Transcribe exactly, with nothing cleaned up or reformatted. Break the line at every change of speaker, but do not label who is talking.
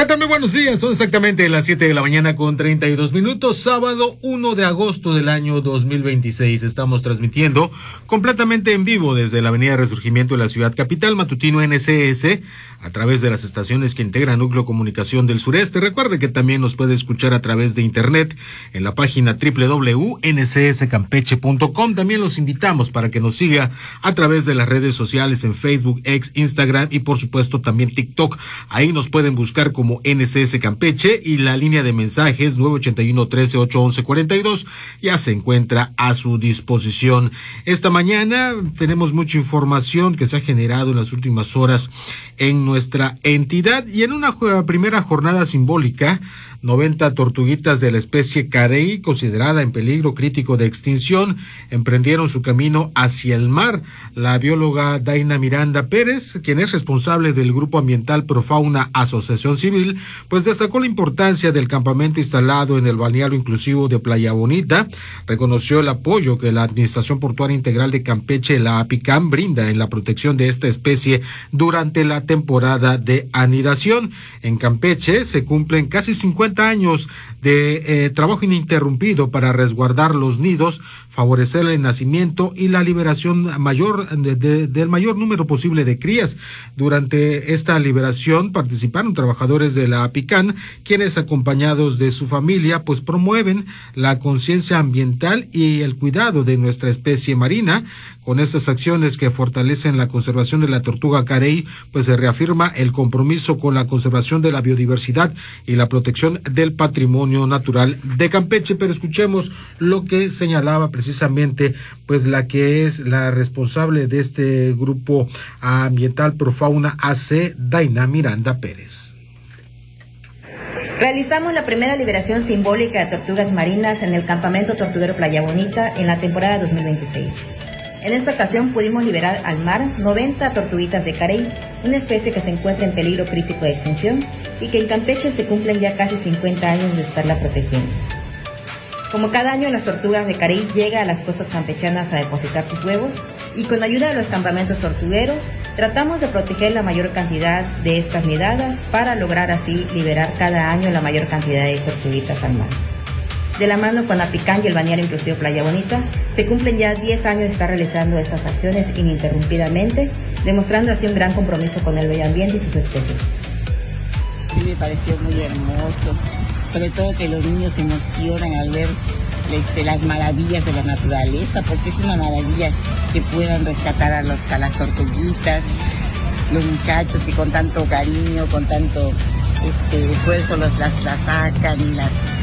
¿Qué tal? Muy buenos días, son exactamente las siete de la mañana con treinta y dos minutos, sábado uno de agosto del año dos mil veintiséis. Estamos transmitiendo completamente en vivo desde la avenida Resurgimiento de la ciudad capital, matutino N C S, a través de las estaciones que integran Núcleo Comunicación del Sureste. Recuerde que también nos puede escuchar a través de internet en la página doble u doble u doble u punto n c s campeche punto com. También los invitamos para que nos siga a través de las redes sociales en Facebook, X, Instagram y por supuesto también TikTok. Ahí nos pueden buscar como como N C S Campeche y la línea de mensajes nueve ocho uno, trece, ocho once, cuarenta y dos ya se encuentra a su disposición. Esta mañana tenemos mucha información que se ha generado en las últimas horas en nuestra entidad y en una primera jornada simbólica, noventa tortuguitas de la especie carey, considerada en peligro crítico de extinción, emprendieron su camino hacia el mar. La bióloga Daina Miranda Pérez, quien es responsable del Grupo Ambiental Profauna Asociación Civil, pues destacó la importancia del campamento instalado en el balneario inclusivo de Playa Bonita, reconoció el apoyo que la Administración Portuaria Integral de Campeche, la APICAM, brinda en la protección de esta especie durante la temporada de anidación. En Campeche se cumplen casi cincuenta años de eh, trabajo ininterrumpido para resguardar los nidos, favorecer el nacimiento y la liberación mayor de, de, del mayor número posible de crías. Durante esta liberación participaron trabajadores de la APICAN, quienes acompañados de su familia pues promueven la conciencia ambiental y el cuidado de nuestra especie marina. Con estas acciones que fortalecen la conservación de la tortuga carey, pues se reafirma el compromiso con la conservación de la biodiversidad y la protección del patrimonio natural de Campeche. Pero escuchemos lo que señalaba precisamente pues la que es la responsable de este grupo ambiental Profauna A C, Daina Miranda Pérez.
Realizamos la primera liberación simbólica de tortugas marinas en el campamento tortuguero Playa Bonita en la temporada dos mil veintiséis. En esta ocasión pudimos liberar al mar noventa tortuguitas de carey, una especie que se encuentra en peligro crítico de extinción y que en Campeche se cumplen ya casi cincuenta años de estarla protegiendo. Como cada año, las tortugas de carey llegan a las costas campechanas a depositar sus huevos y con ayuda de los campamentos tortugueros tratamos de proteger la mayor cantidad de estas nidadas para lograr así liberar cada año la mayor cantidad de tortuguitas al mar. De la mano con la APICAN y el balneario inclusivo Playa Bonita, se cumplen ya diez años de estar realizando esas acciones ininterrumpidamente, demostrando así un gran compromiso con el medio ambiente y sus especies.
A mí me pareció muy hermoso, sobre todo que los niños se emocionan al ver este, las maravillas de la naturaleza, porque es una maravilla que puedan rescatar a, los, a las tortuguitas, los muchachos que con tanto cariño, con tanto este, esfuerzo los, las, las sacan y las